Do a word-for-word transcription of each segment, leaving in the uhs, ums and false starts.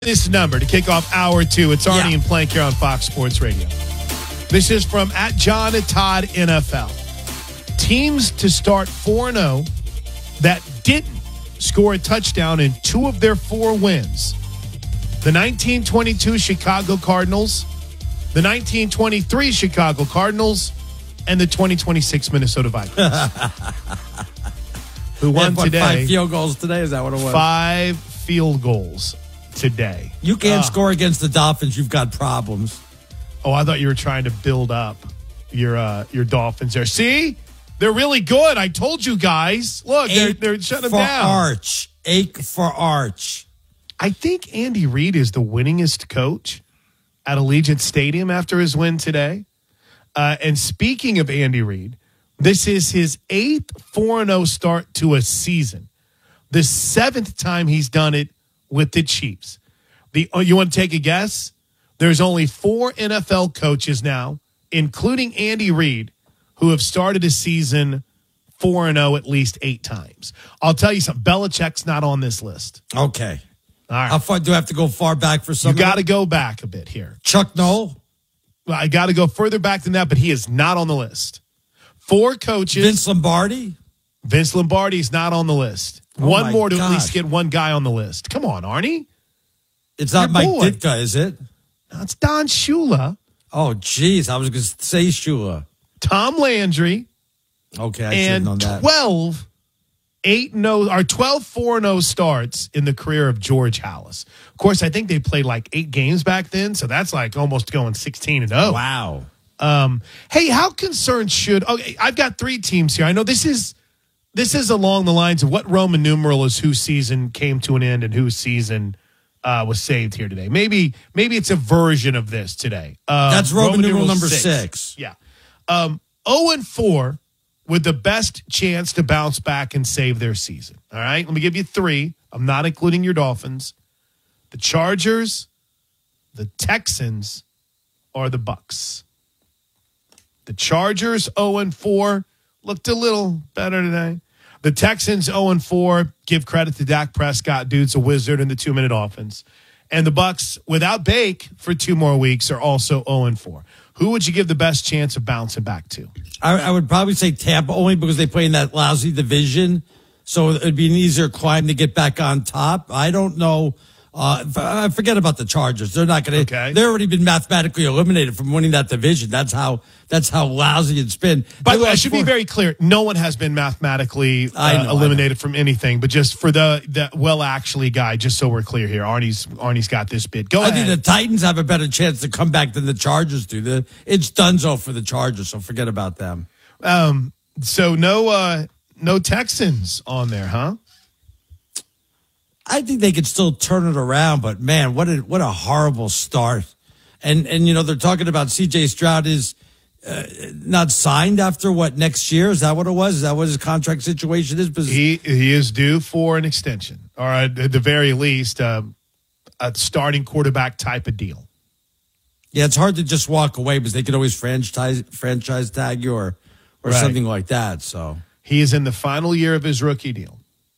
This number to kick off hour two. It's Arnie Yeah. and Plank here on Fox Sports Radio. This is from at John and Todd N F L. Teams to start four and oh that didn't score a touchdown in two of their four wins. The nineteen twenty-two Chicago Cardinals, the nineteen twenty-three Chicago Cardinals, and the twenty twenty-six Minnesota Vikings. Who won what, today? Five field goals today? Is that what it was? Five field goals today. You can't Uh, score against the Dolphins. You've got problems. Oh, I thought you were trying to build up your uh, your Dolphins there. See? They're really good. I told you guys. Look, they're, Eight they're shutting them for down. Arch. Eight for Arch. I think Andy Reid is the winningest coach at Allegiant Stadium after his win today. Uh, and speaking of Andy Reid, this is his eighth four and oh start to a season. The seventh time he's done it with the Chiefs. The oh, you want to take a guess? There's only four N F L coaches now, including Andy Reid, who have started a season four and oh at least eight times. I'll tell you something. Belichick's not on this list. Okay. All right. How far do I have to go far back for some? You got to go back a bit here. Chuck Noll? Well, I got to go further back than that, but he is not on the list. Four coaches. Vince Lombardi? Vince Lombardi's not on the list. Oh one my more to at gosh. least get one guy on the list. Come on, Arnie. It's not Your Mike boy. Ditka, is it? No, it's Don Shula, Oh, geez. I was going to say Shula. Tom Landry, Okay, I should have and known that. twelve eight and oh or twelve four and oh starts in the career of George Halas. Of course, I think they played like eight games back then, so that's like almost going sixteen and oh. Wow. Um, hey, how concerned should okay, I've got three teams here. I know this is this is along the lines of what Roman numeral is whose season came to an end and whose season uh, was saved here today. Maybe maybe it's a version of this today. Um, That's Roman numeral number six. Yeah. Um, oh and four with the best chance to bounce back and save their season. All right. Let me give you three. I'm not including your Dolphins. The Chargers, the Texans, or the Bucks. The Chargers oh and four looked a little better today. The Texans oh and four, give credit to Dak Prescott. Dude's a wizard in the two-minute offense. And the Bucks, without Bake for two more weeks, are also oh and four. Who would you give the best chance of bouncing back to? I, I would probably say Tampa only because they play in that lousy division. So it'd be an easier climb to get back on top. I don't know. Uh, I forget about the Chargers. They're not going to. Okay. They've already been mathematically eliminated from winning that division. That's how. That's how lousy it's been. By the They way, I lost should four- be very clear. No one has been mathematically I uh, know, eliminated from anything, but just for the, the well, actually guy, just so we're clear here, Arnie's Arnie's got this bit. Go I ahead. think the Titans have a better chance to come back than the Chargers do. The, it's donezo for the Chargers, so forget about them. Um, so no, uh, no Texans on there, huh? I think they could still turn it around, but man, what a what a horrible start. And and you know they're talking about C J Stroud is uh, not signed after what next year? Is that what it was? Is that what his contract situation is? Because He he is due for an extension, or at the very least, uh, a starting quarterback type of deal. yeah, it's hard to just walk away because they could always franchise franchise tag you or or Right. something like that. So He is in the final year of his rookie deal.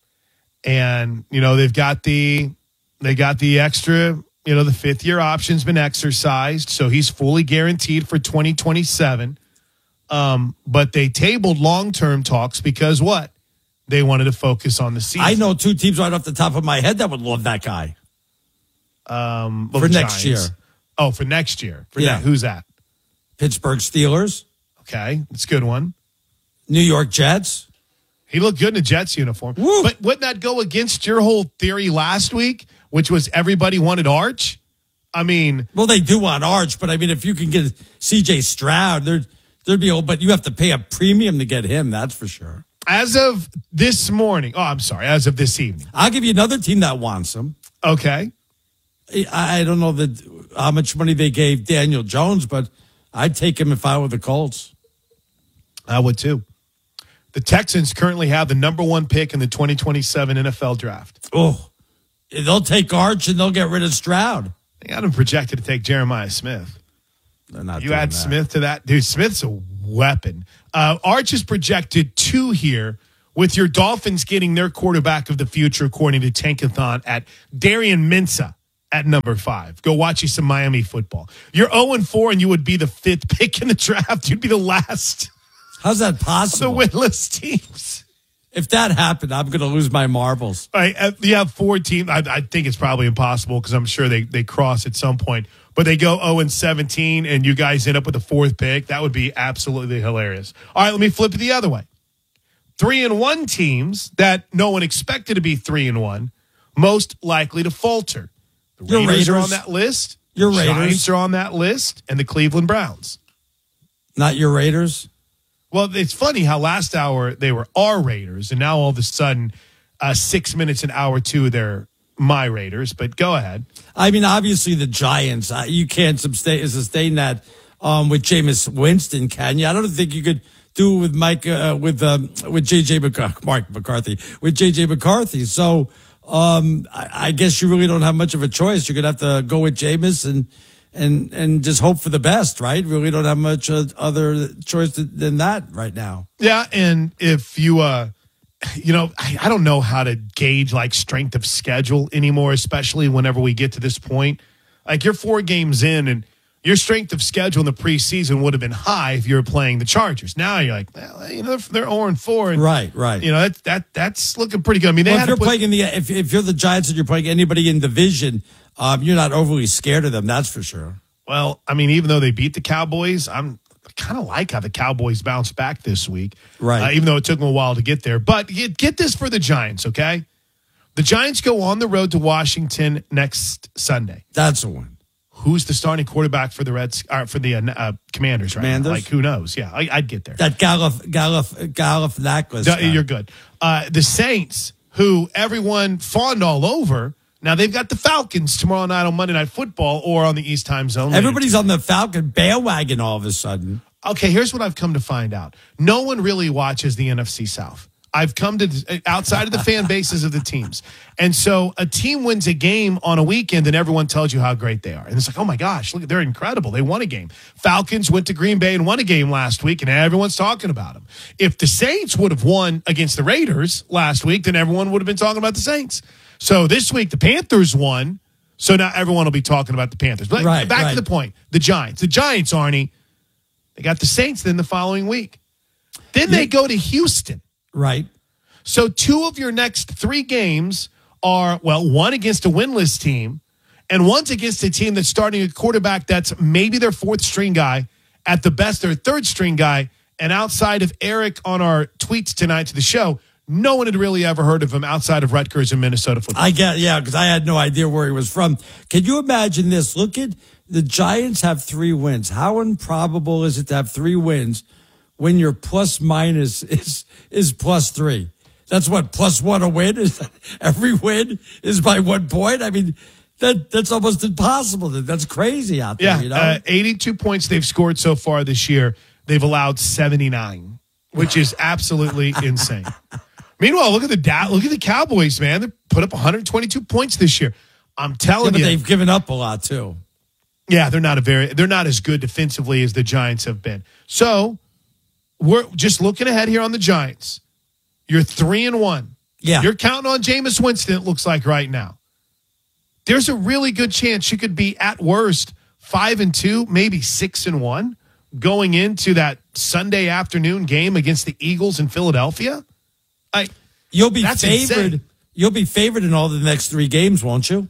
And, you know, they've got the they got the extra, you know, the fifth year option's been exercised, so he's fully guaranteed for twenty twenty-seven. Um, but they tabled long-term talks because what? They wanted to focus on the season. I know two teams right off the top of my head that would love that guy um, well, for the next Giants. year. Oh, for next year. For Yeah. ne- who's that? Pittsburgh Steelers, Okay, that's a good one. New York Jets. He looked good in a Jets uniform. Woo. But wouldn't that go against your whole theory last week, which was everybody wanted Arch? I mean, Well, they do want Arch, but I mean, if you can get C J Stroud, there'd there'd be, but you have to pay a premium to get him. That's for sure. as of this morning, oh, I'm sorry, as of this evening. I'll give you another team that wants him. Okay. I, I don't know that how much money they gave Daniel Jones, but I'd take him if I were the Colts. I would too. The Texans currently have the number one pick in the twenty twenty-seven N F L draft. Oh, they'll take Arch and they'll get rid of Stroud. They got him projected to take Jeremiah Smith. They're not You doing add that. Smith to that. Dude, Smith's a weapon. Uh, Arch is projected two here, with your Dolphins getting their quarterback of the future, according to Tankathon, at Darian Minsa at number five. Go watch you some Miami football. You're oh and four, and you would be the fifth pick in the draft. You'd be the last. How's that possible? The winless teams. If that happened, I'm going to lose my marbles. All right, uh, you have four teams. I, I think it's probably impossible because I'm sure they, they cross at some point. But they go oh and seventeen, and you guys end up with the fourth pick. That would be absolutely hilarious. All right, let me flip it the other way. Three and one teams that no one expected to be three and one, most likely to falter. The Your Raiders, Raiders are on that list. Your the Raiders Giants are on that list, and the Cleveland Browns. Not your Raiders. Well, it's funny how last hour they were our Raiders, and now all of a sudden, uh, six minutes an hour two, they're my Raiders. But go ahead. I mean, obviously the Giants. Uh, you can't sustain, sustain that um, with Jameis Winston, can you? I don't think you could do it with Mike uh, with um, with J J McC- Mark McCarthy with J J McCarthy. So um, I, I guess you really don't have much of a choice. You're gonna have to go with Jameis and. And and just hope for the best, right? Really don't have much uh, other choice than that right now. Yeah, and if you, uh, you know, I, I don't know how to gauge like strength of schedule anymore, especially whenever we get to this point. Like you're four games in, and your strength of schedule in the preseason would have been high if you were playing the Chargers. Now you're like, well, you know, they're oh and four, and right, right. You know, that that that's looking pretty good. I mean, they well, had if you're put, playing in the if if you're the Giants and you're playing anybody in division. Um, you're not overly scared of them, that's for sure. Well, I mean, even though they beat the Cowboys, I'm kind of like how the Cowboys bounced back this week. Right. Uh, even though it took them a while to get there. But get, get this for the Giants, okay? The Giants go on the road to Washington next Sunday. That's a one. Who's the starting quarterback for the Reds? Uh, for the uh, uh, Commanders, right? Commanders? Now? Like, who knows? Yeah, I, I'd get there. That Galif Galif Galifianakis. No, you're good. Uh, the Saints, who everyone fawned all over. Now, they've got the Falcons tomorrow night on Monday Night Football or on the East Time Zone. Everybody's on the Falcon bandwagon all of a sudden. Okay, here's what I've come to find out. No one really watches the N F C South. I've come to outside of the fan bases of the teams. And so a team wins a game on a weekend and everyone tells you how great they are. And it's like, oh my gosh, look, they're incredible. They won a game. Falcons went to Green Bay and won a game last week and everyone's talking about them. If the Saints would have won against the Raiders last week, then everyone would have been talking about the Saints. So this week the Panthers won. So now everyone will be talking about the Panthers. But right, back right. to the point, the Giants. The Giants, Arnie, they got the Saints then the following week. Then yeah. they go to Houston. Right. So two of your next three games are, well, one against a winless team and one's against a team that's starting a quarterback that's maybe their fourth string guy, at the best their third string guy. And outside of Eric on our tweets tonight to the show, no one had really ever heard of him outside of Rutgers and Minnesota football. I get, yeah, because I had no idea where he was from. Can you imagine this? Look at the Giants have three wins. How improbable is it to have three wins when your plus minus is is plus three? That's what, plus one a win? Is every win is by one point? I mean, that that's almost impossible. That's crazy out there. Yeah, you know? uh, eighty-two points they've scored so far this year. They've allowed seventy-nine, which is absolutely insane. Meanwhile, look at the da- look at the Cowboys, man. They put up one hundred twenty-two points this year. I'm telling yeah, but you, they've given up a lot too. Yeah, they're not a very they're not as good defensively as the Giants have been. So we're just looking ahead here on the Giants. You're three and one. Yeah, you're counting on Jameis Winston. It looks like right now. There's a really good chance you could be at worst five and two, maybe six and one, going into that Sunday afternoon game against the Eagles in Philadelphia. I, you'll be favored. Insane. You'll be favored in all the next three games, won't you?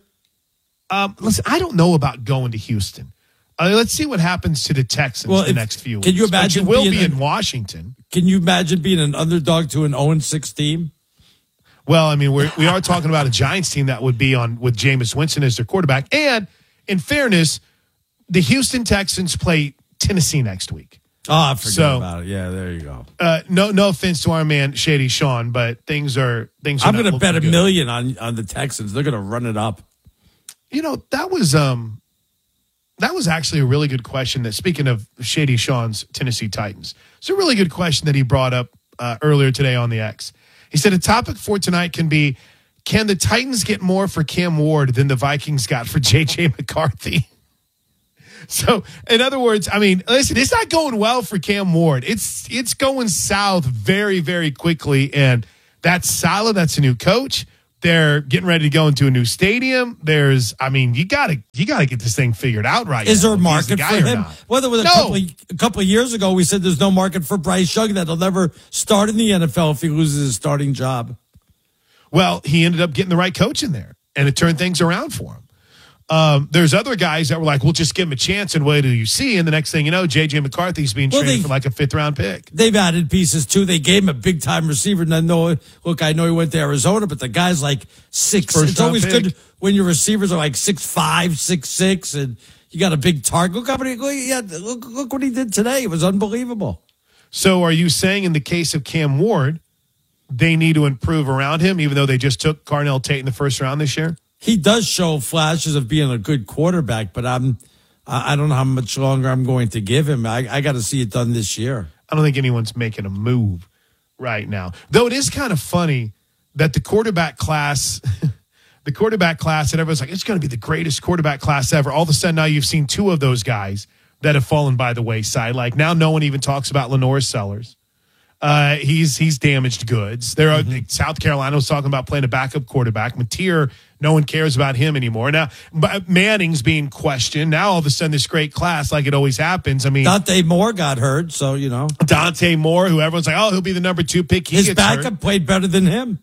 Um, listen, I don't know about going to Houston. Uh, let's see what happens to the Texans well, the if, next few weeks. Can you imagine? But you will be in an, Washington. Can you imagine being an underdog to an oh and six team? Well, I mean, we're, we are talking about a Giants team that would be on with Jameis Winston as their quarterback. And in fairness, the Houston Texans play Tennessee next week. Oh, I forgot so, about it. Yeah, there you go. Uh, no, no offense to our man Shady Sean, but things are things. Are I'm going to bet a good. million on on the Texans. They're going to run it up. You know, that was um, that was actually a really good question. That speaking of Shady Sean's Tennessee Titans, it's a really good question that he brought up uh, earlier today on the X. He said a topic for tonight can be: can the Titans get more for Cam Ward than the Vikings got for J J McCarthy? So, in other words, I mean, listen, it's not going well for Cam Ward. It's it's going south very, very quickly, and that's solid. That's a new coach. They're getting ready to go into a new stadium. There's, I mean, you gotta, you gotta get this thing figured out right Is now. there a market the for him? Whether well, a, no. couple of, a couple of years ago, we said there's no market for Bryce Young, that he'll never start in the N F L if he loses his starting job. Well, he ended up getting the right coach in there, and it turned things around for him. Um, there's other guys that were like, we'll just give him a chance and wait till you see. And the next thing you know, J J McCarthy's being well, traded they, for like a fifth round pick. They've added pieces too. They gave him a big time receiver. And I know, look, I know he went to Arizona, but the guy's like six. First it's always pick. good when your receivers are like six five, six six, and you got a big target. Look how many. Look, yeah, look, look what he did today. It was unbelievable. So, are you saying in the case of Cam Ward, they need to improve around him, even though they just took Carnell Tate in the first round this year? He does show flashes of being a good quarterback, but I'm, I don't know how much longer I'm going to give him. I, I got to see it done this year. I don't think anyone's making a move right now. Though it is kind of funny that the quarterback class, the quarterback class, and everyone's like, it's going to be the greatest quarterback class ever. All of a sudden now you've seen two of those guys that have fallen by the wayside. Like now no one even talks about Lenore Sellers. Uh, he's he's damaged goods. There are mm-hmm. South Carolina was talking about playing a backup quarterback. Mateer, no one cares about him anymore. Now Manning's being questioned. Now all of a sudden this great class, like it always happens. I mean, Dante Moore got hurt, so you know Dante Moore, who everyone's like, oh, he'll be the number two pick. He His gets backup hurt. played better than him.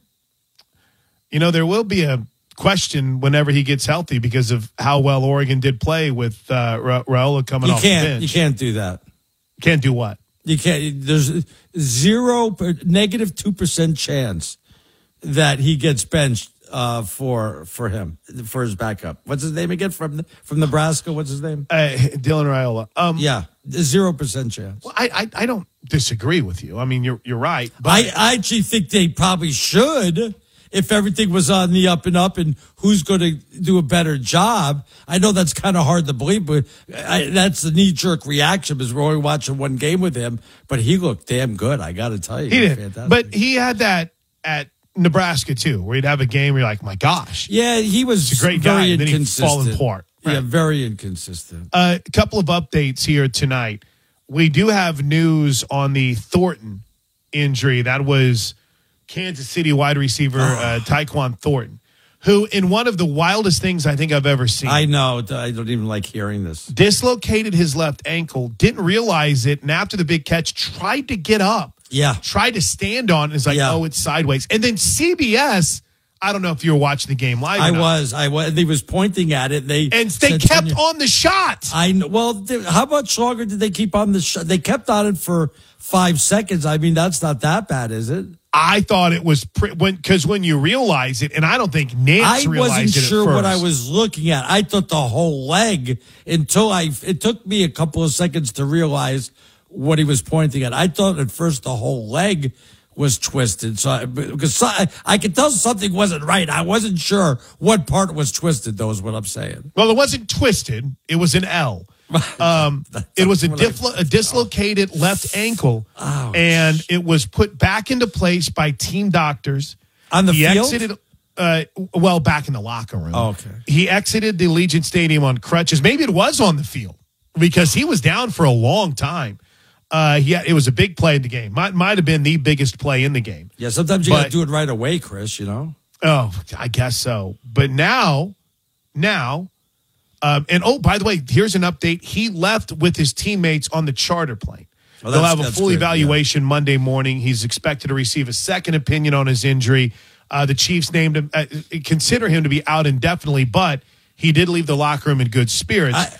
You know, there will be a question whenever he gets healthy because of how well Oregon did play with uh, Ra- Raiola coming you off can't, the bench. You can't do that. Can't do what? You can't. There's zero negative two percent chance that he gets benched uh, for for him for his backup. What's his name again from from Nebraska? What's his name? Uh, Dylan Raiola. Um, yeah, zero percent chance. Well, I, I I don't disagree with you. I mean, you're you're right. But I, I actually think they probably should. If everything was on the up and up, and who's going to do a better job. I know that's kind of hard to believe, but I, that's the knee-jerk reaction because we're only watching one game with him. But he looked damn good, I got to tell you. He did. Fantastic. But he had that at Nebraska, too, where he'd have a game where you're like, my gosh. Yeah, he was He's a great very guy, and then he'd inconsistent. fall apart. Right. Yeah, very inconsistent. Uh, a couple of updates here tonight. We do have news on the Thornton injury. That was Kansas City wide receiver uh, Tyquan Thornton, who in one of the wildest things I think I've ever seen. I know. I don't even like hearing this. Dislocated his left ankle, didn't realize it, and after the big catch, tried to get up. Yeah. Tried to stand on it. It's like, yeah. oh, it's sideways. And then C B S, I don't know if you were watching the game live. I or not. was. I was. He was pointing at it. They and they kept you, on the shot. I know. Well, they, how much longer did they keep on the shot? They kept on it for five seconds. I mean, that's not that bad, is it? I thought it was pre- when because when you realize it, and I don't think Nance I realized wasn't it sure at first. what I was looking at. I thought the whole leg until I. It took me a couple of seconds to realize what he was pointing at. I thought at first the whole leg was twisted. So I, because I, I could tell something wasn't right. I wasn't sure what part was twisted. Though is what I'm saying. Well, it wasn't twisted. It was an L. Um, it was a, diflo- a dislocated left ankle, Ouch. And it was put back into place by team doctors. On the he field? Exited, uh, well, back in the locker room. Oh, okay. He exited the Allegiant Stadium on crutches. Maybe it was on the field because he was down for a long time. Uh, yeah, it was a big play in the game. Might might have been the biggest play in the game. Yeah, sometimes you But- got to do it right away, Chris. You know. Oh, I guess so. But now, now. Um, and, oh, by the way, here's an update. He left with his teammates on the charter plane. Well, They'll that's- have a that's full good, evaluation Monday morning. He's expected to receive a second opinion on his injury. Uh, the Chiefs named him, uh, consider him to be out indefinitely, but he did leave the locker room in good spirits. I,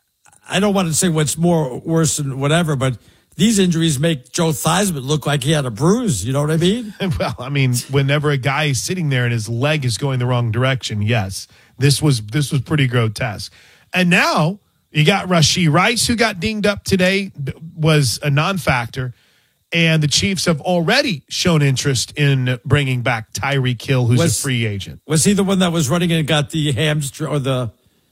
I don't want to say what's more worse than whatever, but these injuries make Joe Theismann look like he had a bruise. You know what I mean? Well, I mean, whenever a guy is sitting there and his leg is going the wrong direction, yes, this was this was pretty grotesque. And now you got Rashee Rice, who got dinged up today, was a non-factor, and the Chiefs have already shown interest in bringing back Tyreek Hill, who's Was- a free agent. Was he the one that was running and got the hamstring or the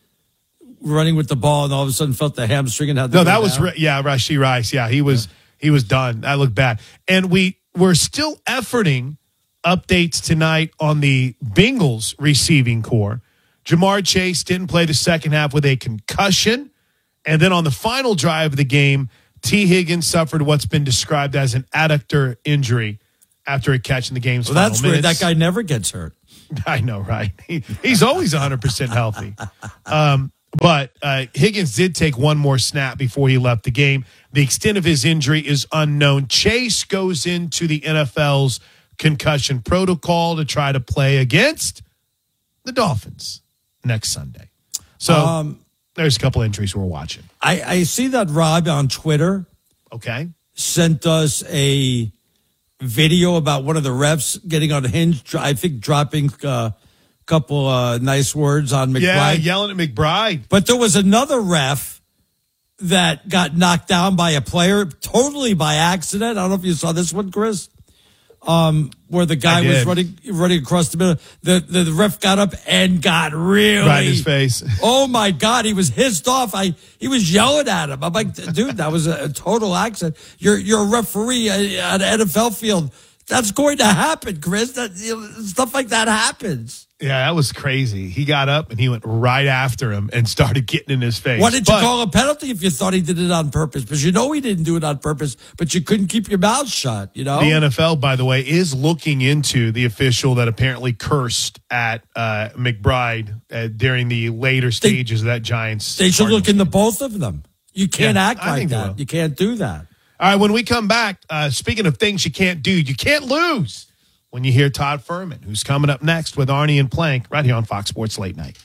running with the ball and all of a sudden felt the hamstring and had to No, go that was down? Ra- yeah, Rashee Rice. Yeah, he was he was done. That looked bad. And we we're still efforting updates tonight on the Bengals receiving core. Jamar Chase didn't play the second half with a concussion. And then on the final drive of the game, T. Higgins suffered what's been described as an adductor injury after a catch in the game's Well, final that's weird. minutes. That guy never gets hurt. I know, right? He, he's always one hundred percent healthy. Um, but uh, Higgins did take one more snap before he left the game. The extent of his injury is unknown. Chase goes into the N F L's concussion protocol to try to play against the Dolphins next Sunday. So um, there's a couple injuries we're watching. I, I see that Rob on Twitter okay. sent us a video about one of the refs getting unhinged. I think dropping a couple uh, nice words on McBride. Yeah, yelling at McBride. But there was another ref that got knocked down by a player totally by accident. I don't know if you saw this one, Chris. Um, where the guy was running running across the middle. The, the the ref got up and got really right in his face. Oh my God, he was hissed off. I he was yelling at him. I'm like, dude, that was a, a total accident. You're you're a referee at an N F L field. That's going to happen, Chris. That you know, stuff like that happens. Yeah, that was crazy. He got up and he went right after him and started getting in his face. Why did but, you call a penalty if you thought he did it on purpose? Because you know he didn't do it on purpose, but you couldn't keep your mouth shut, you know? The N F L, by the way, is looking into the official that apparently cursed at uh, McBride uh, during the later stages they, of that Giants. They should look into both of them. You can't yeah, act like that. You can't do that. All right, when we come back, uh, speaking of things you can't do, you can't lose. When you hear Todd Furman, who's coming up next with Arnie and Plank right here on Fox Sports Late Night.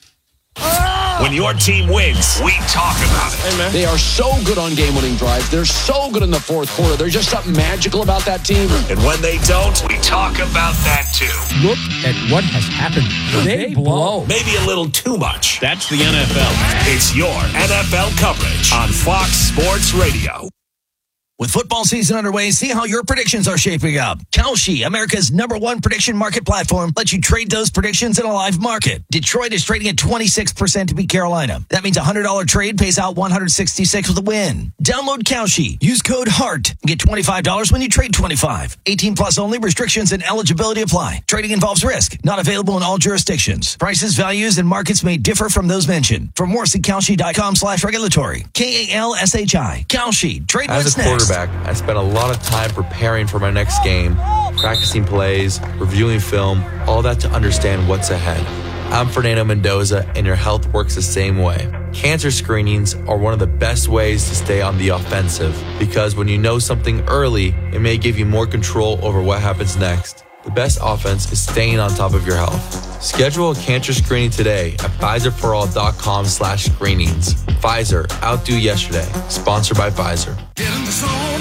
When your team wins, we talk about it. Hey, man. They are so good on game-winning drives. They're so good in the fourth quarter. There's just something magical about that team. And when they don't, we talk about that too. Look at what has happened. They, they blow. Maybe a little too much. That's the N F L. It's your N F L coverage on Fox Sports Radio. With football season underway, see how your predictions are shaping up. Kalshi, America's number one prediction market platform, lets you trade those predictions in a live market. Detroit is trading at twenty-six percent to beat Carolina. That means a one hundred dollars trade pays out one hundred sixty-six with a win. Download Kalshi. Use code HEART and get twenty-five dollars when you trade twenty-five. eighteen plus only. Restrictions and eligibility apply. Trading involves risk. Not available in all jurisdictions. Prices, values, and markets may differ from those mentioned. For more, see Kalshi.com slash regulatory. K A L S H I. Kalshi. Trade what's next. I spent a lot of time preparing for my next game, practicing plays, reviewing film, all that to understand what's ahead. I'm Fernando Mendoza, and your health works the same way. Cancer screenings are one of the best ways to stay on the offensive because when you know something early, it may give you more control over what happens next. The best offense is staying on top of your health. Schedule a cancer screening today at Pfizerforall.com slash screenings. Pfizer, outdo yesterday. Sponsored by Pfizer. Get in the zone,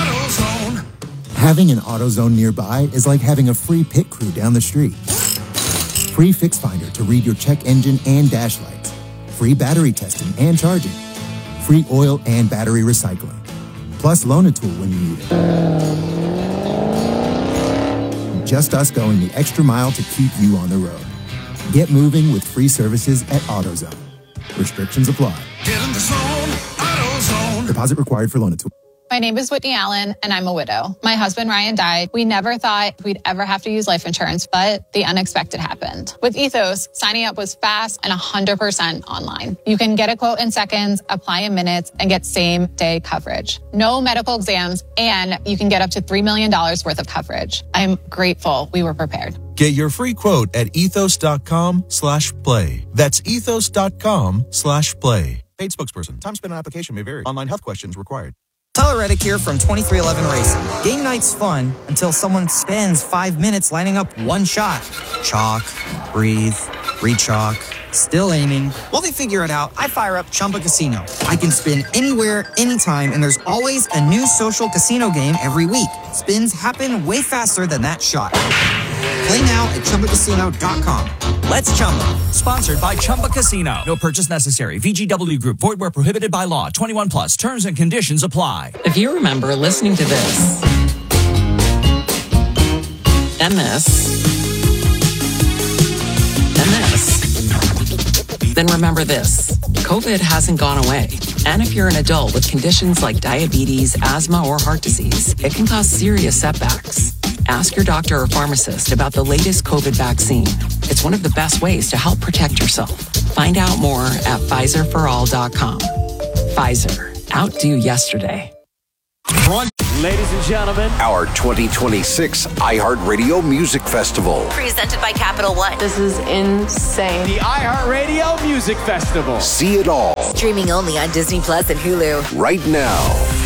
AutoZone. Having an AutoZone nearby is like having a free pit crew down the street. Free Fix Finder to read your check engine and dash lights. Free battery testing and charging. Free oil and battery recycling. Plus loan a tool when you need it. Just us going the extra mile to keep you on the road. Get moving with free services at AutoZone. Restrictions apply. Get in the zone, AutoZone. Deposit required for loan a tool. My name is Whitney Allen, and I'm a widow. My husband, Ryan, died. We never thought we'd ever have to use life insurance, but the unexpected happened. With Ethos, signing up was fast and one hundred percent online. You can get a quote in seconds, apply in minutes, and get same-day coverage. No medical exams, and you can get up to three million dollars worth of coverage. I'm grateful we were prepared. Get your free quote at ethos.com slash play. That's ethos.com slash play. Paid spokesperson. Time spent on application may vary. Online health questions required. Tyler Reddick here from twenty-three eleven Racing. Game night's fun until someone spends five minutes lining up one shot. Chalk, breathe, re-chalk, still aiming. While they figure it out, I fire up Chumba Casino. I can spin anywhere, anytime, and there's always a new social casino game every week. Spins happen way faster than that shot. Play now at Chumba Casino dot com. Let's Chumba. Sponsored by Chumba Casino. No purchase necessary. V G W Group. Void where prohibited by law. twenty-one plus. Terms and conditions apply. If you remember listening to this and this and this, then remember this. COVID hasn't gone away. And if you're an adult with conditions like diabetes, asthma, or heart disease, it can cause serious setbacks. Ask your doctor or pharmacist about the latest COVID vaccine. It's one of the best ways to help protect yourself. Find out more at Pfizer for all dot com. Pfizer. Outdo yesterday. Ladies and gentlemen, our twenty twenty-six iHeartRadio Music Festival. Presented by Capital One. This is insane. The iHeartRadio Music Festival. See it all. Streaming only on Disney Plus and Hulu. Right now.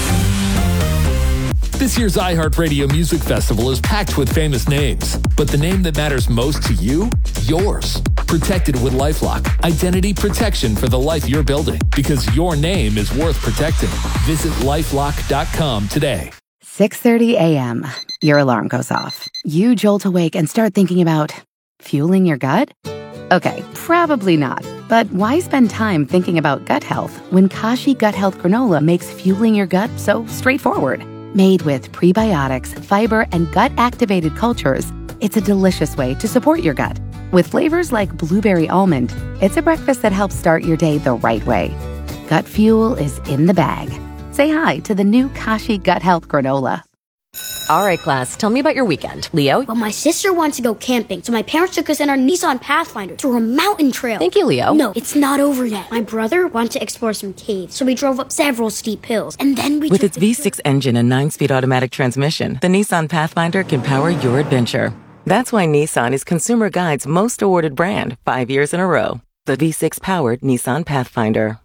This year's iHeartRadio Music Festival is packed with famous names, but the name that matters most to you? Yours. Protected with LifeLock. Identity protection for the life you're building, because your name is worth protecting. Visit lifelock dot com today. six thirty a.m. Your alarm goes off. You jolt awake and start thinking about fueling your gut? Okay, probably not. But why spend time thinking about gut health when Kashi Gut Health Granola makes fueling your gut so straightforward? Made with prebiotics, fiber, and gut-activated cultures, it's a delicious way to support your gut. With flavors like blueberry almond, it's a breakfast that helps start your day the right way. Gut fuel is in the bag. Say hi to the new Kashi Gut Health Granola. All right, class, tell me about your weekend. Leo? Well, my sister wants to go camping, so my parents took us in our Nissan Pathfinder through a mountain trail. Thank you, Leo. No, it's not over yet. My brother wants to explore some caves, so we drove up several steep hills, and then we With took its the V six engine and nine-speed automatic transmission, the Nissan Pathfinder can power your adventure. That's why Nissan is Consumer Guide's most awarded brand, five years in a row. The V six-powered Nissan Pathfinder.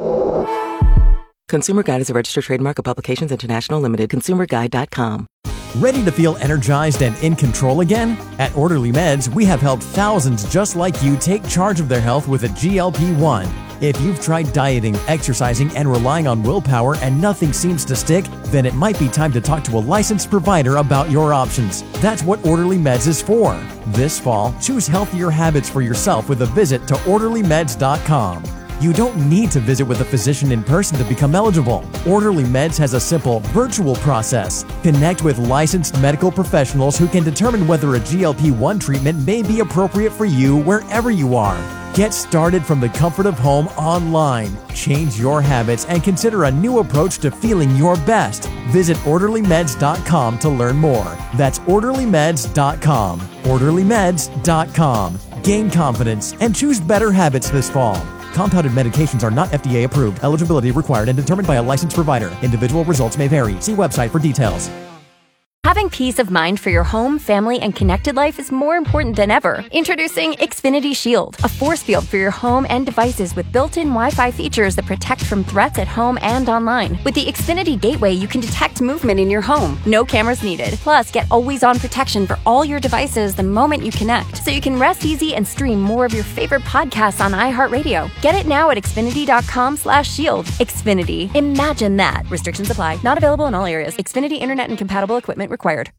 Consumer Guide is a registered trademark of Publications International Limited. consumer guide dot com. Ready to feel energized and in control again? At Orderly Meds, we have helped thousands just like you take charge of their health with a G L P one. If you've tried dieting, exercising, and relying on willpower and nothing seems to stick, then it might be time to talk to a licensed provider about your options. That's what Orderly Meds is for. This fall, choose healthier habits for yourself with a visit to orderly meds dot com. You don't need to visit with a physician in person to become eligible. Orderly Meds has a simple, virtual process. Connect with licensed medical professionals who can determine whether a G L P one treatment may be appropriate for you wherever you are. Get started from the comfort of home online. Change your habits and consider a new approach to feeling your best. Visit orderly meds dot com to learn more. That's orderly meds dot com. orderly meds dot com. Gain confidence and choose better habits this fall. Compounded medications are not F D A approved. Eligibility required and determined by a licensed provider. Individual results may vary. See website for details. Having peace of mind for your home, family, and connected life is more important than ever. Introducing Xfinity Shield, a force field for your home and devices with built-in Wi-Fi features that protect from threats at home and online. With the Xfinity Gateway, you can detect movement in your home. No cameras needed. Plus, get always-on protection for all your devices the moment you connect, so you can rest easy and stream more of your favorite podcasts on iHeartRadio. Get it now at xfinity dot com slash shield. Xfinity. Imagine that. Restrictions apply. Not available in all areas. Xfinity Internet and compatible equipment required.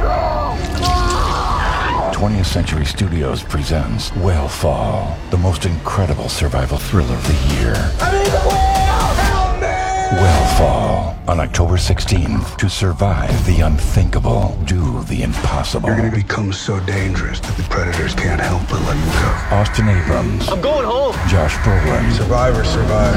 twentieth Century Studios presents Whale the most incredible survival thriller of the year. Whale on October sixteenth. To survive the unthinkable, do the impossible. You're going to become so dangerous that the predators can't help but let you go. Austin Abrams. I'm going home. Josh Brolin. Survivor, survivor.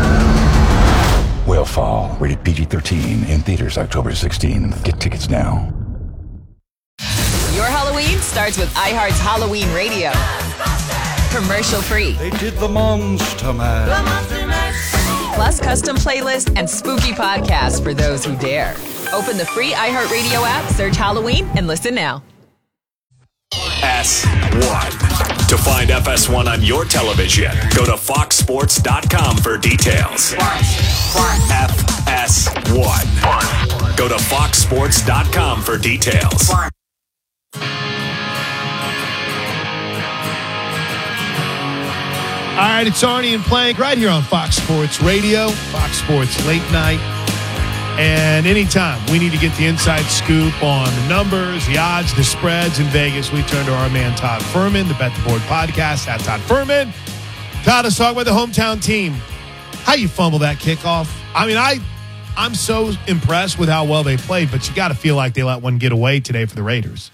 Whale rated P G thirteen, in theaters October sixteenth. Get tickets now. Your Halloween starts with iHeart's Halloween Radio. Commercial free. They did the Monster Mash. Plus custom playlists and spooky podcasts for those who dare. Open the free iHeartRadio app, search Halloween, and listen now. S one. To find F S one on your television, go to fox sports dot com for details. F S one. Go to fox sports dot com for details. All right, it's Arnie and Plank right here on Fox Sports Radio, Fox Sports Late Night. And anytime we need to get the inside scoop on the numbers, the odds, the spreads in Vegas, we turn to our man Todd Furman, the Bet the Board podcast at Todd Furman. Todd, let's talk about the hometown team. How you fumble that kickoff? I mean, I, I'm so impressed with how well they played, but you got to feel like they let one get away today for the Raiders.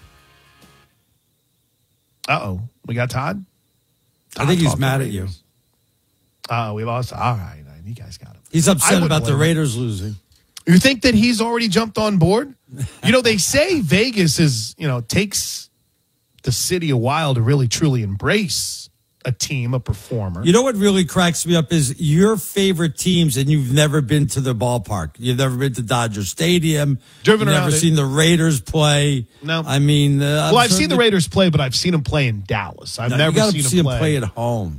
Uh-oh. We got Todd? I think he's mad at you. Oh, we lost. All right. You guys got him. He's upset about the Raiders losing. You think that he's already jumped on board? You know, they say Vegas is, you know, takes the city a while to really, truly embrace a team, a performer. You know what really cracks me up is your favorite teams, and you've never been to the ballpark. You've never been to Dodger Stadium. Driven You've around never it. seen the Raiders play. No. I mean, uh, well, I'm I've sure seen the that- Raiders play, but I've seen them play in Dallas. I've No, never you gotta seen see them them play. play at home.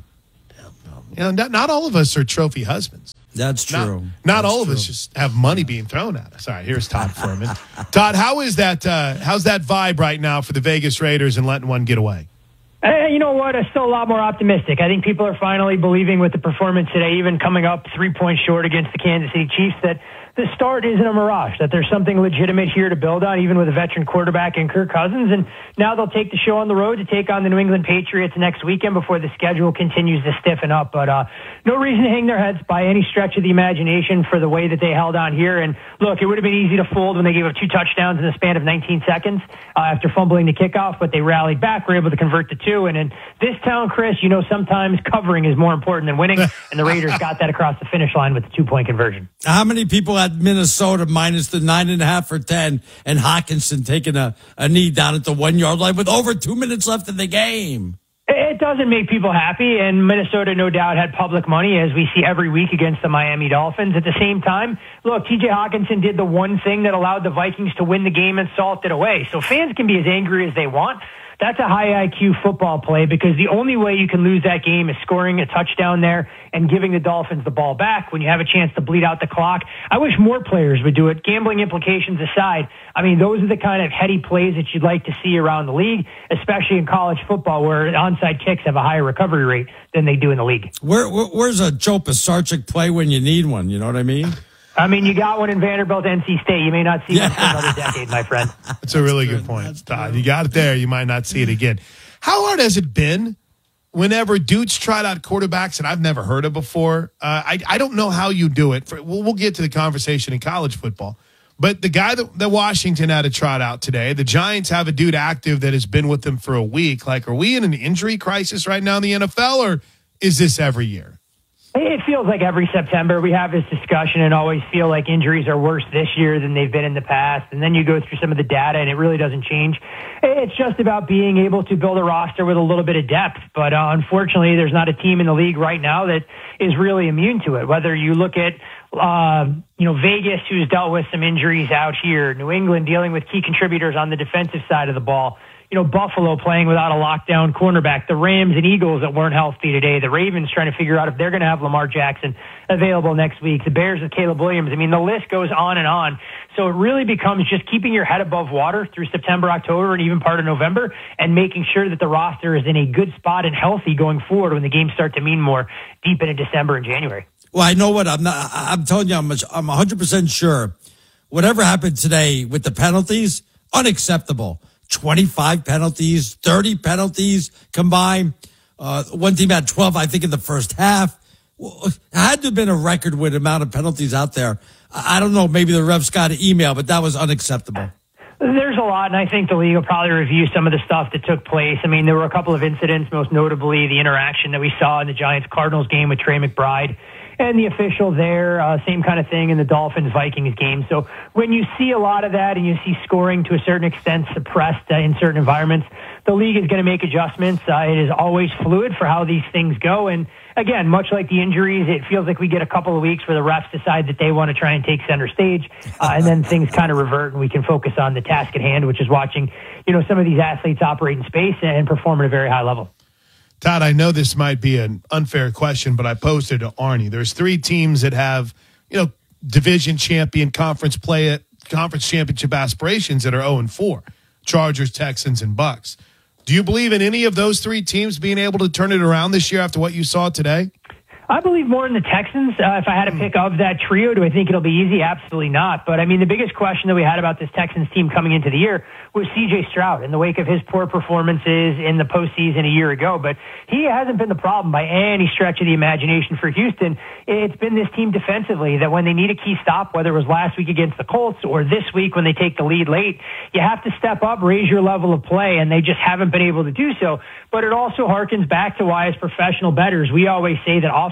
You know, not, not all of us are trophy husbands. That's Not, true. not That's all of true. us just have money being thrown at us. All right, here's Todd Furman. Todd, how is that? Uh, how's that vibe right now for the Vegas Raiders and letting one get away? Uh, you know what? I'm still a lot more optimistic. I think people are finally believing with the performance today, even coming up three points short against the Kansas City Chiefs, that the start isn't a mirage, that there's something legitimate here to build on, even with a veteran quarterback in Kirk Cousins. And now they'll take the show on the road to take on the New England Patriots next weekend before the schedule continues to stiffen up. But uh, no reason to hang their heads by any stretch of the imagination for the way that they held on here. And look, it would have been easy to fold when they gave up two touchdowns in the span of nineteen seconds uh, after fumbling the kickoff, but they rallied back, were able to convert the two. And in this town, Chris, you know sometimes covering is more important than winning, and the Raiders got that across the finish line with the two-point conversion. How many people had Minnesota minus the nine and a half or ten, and Hawkinson taking a, a knee down at the one yard line with over two minutes left in the game? It doesn't make people happy, and Minnesota no doubt had public money, as we see every week against the Miami Dolphins. At the same time, look, T J Hawkinson did the one thing that allowed the Vikings to win the game and salt it away. So fans can be as angry as they want. That's a high I Q football play, because the only way you can lose that game is scoring a touchdown there and giving the Dolphins the ball back when you have a chance to bleed out the clock. I wish more players would do it. Gambling implications aside, I mean, those are the kind of heady plays that you'd like to see around the league, especially in college football, where onside kicks have a higher recovery rate than they do in the league. Where, where Where's a Joe Pisarcik play when you need one? You know what I mean? I mean, you got one in Vanderbilt, N C State. You may not see one for another decade, my friend. That's a really good point, Todd. You got it there. You might not see it again. How hard has it been whenever dudes tried out quarterbacks that I've never heard of before? Uh, I, I don't know how you do it. For, we'll, we'll get to the conversation in college football. But the guy that, that Washington had to trot out today, the Giants have a dude active that has been with them for a week. Like, are we in an injury crisis right now in the N F L, or is this every year? It feels like every September we have this discussion and always feel like injuries are worse this year than they've been in the past. And then you go through some of the data and it really doesn't change. It's just about being able to build a roster with a little bit of depth. But uh, unfortunately, there's not a team in the league right now that is really immune to it. Whether you look at, uh, you know, Vegas, who's dealt with some injuries out here, New England dealing with key contributors on the defensive side of the ball, you know, Buffalo playing without a lockdown cornerback, the Rams and Eagles that weren't healthy today, the Ravens trying to figure out if they're going to have Lamar Jackson available next week, the Bears with Caleb Williams. I mean, the list goes on and on. So it really becomes just keeping your head above water through September, October, and even part of November, and making sure that the roster is in a good spot and healthy going forward when the games start to mean more deep into December and January. Well, I know what I'm not. I'm telling you, I'm I'm one hundred percent sure. Whatever happened today with the penalties, unacceptable. twenty-five penalties, thirty penalties combined. Uh, one team had twelve, I think, in the first half. Well, it had to have been a record with the amount of penalties out there. I don't know. Maybe the refs got an email, but that was unacceptable. There's a lot, and I think the league will probably review some of the stuff that took place. I mean, there were a couple of incidents, most notably the interaction that we saw in the Giants-Cardinals game with Trey McBride and the official there, uh, same kind of thing in the Dolphins-Vikings game. So when you see a lot of that and you see scoring to a certain extent suppressed uh, in certain environments, the league is going to make adjustments. Uh, it is always fluid for how these things go. And again, much like the injuries, it feels like we get a couple of weeks where the refs decide that they want to try and take center stage, uh, and then things kind of revert and we can focus on the task at hand, which is watching, you know, some of these athletes operate in space and perform at a very high level. Todd, I know this might be an unfair question, but I posted to Arnie. There's three teams that have, you know, division champion, conference play, conference championship aspirations that are oh and four. Chargers, Texans, and Bucks. Do you believe in any of those three teams being able to turn it around this year after what you saw today? I believe more in the Texans. Uh, if I had to pick of that trio, do I think it'll be easy? Absolutely not. But, I mean, the biggest question that we had about this Texans team coming into the year was C J Stroud in the wake of his poor performances in the postseason a year ago. But he hasn't been the problem by any stretch of the imagination for Houston. It's been this team defensively that when they need a key stop, whether it was last week against the Colts or this week when they take the lead late, you have to step up, raise your level of play, and they just haven't been able to do so. But it also harkens back to why, as professional bettors, we always say that offense